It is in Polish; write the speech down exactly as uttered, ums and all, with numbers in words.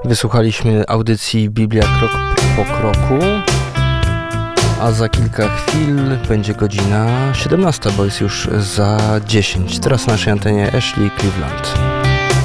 Wysłuchaliśmy audycji Biblia krok po kroku, a za kilka chwil będzie godzina siedemnasta, bo jest już za dziesięć. Teraz na naszej antenie Ashley Cleveland.